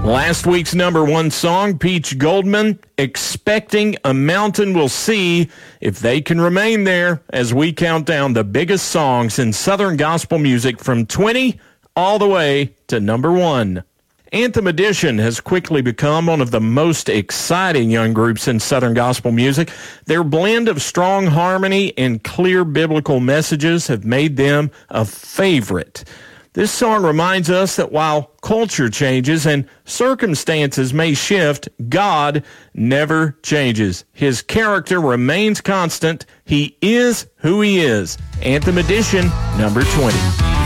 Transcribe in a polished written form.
Last week's number one song, Peach Goldman, Expecting a Mountain. We'll see if they can remain there as we count down the biggest songs in Southern gospel music from 20 all the way to number one. Anthem Edition has quickly become one of the most exciting young groups in Southern gospel music. Their blend of strong harmony and clear biblical messages have made them a favorite. This song reminds us that while culture changes and circumstances may shift, God never changes. His character remains constant. He is who he is. Anthem Edition, number 20.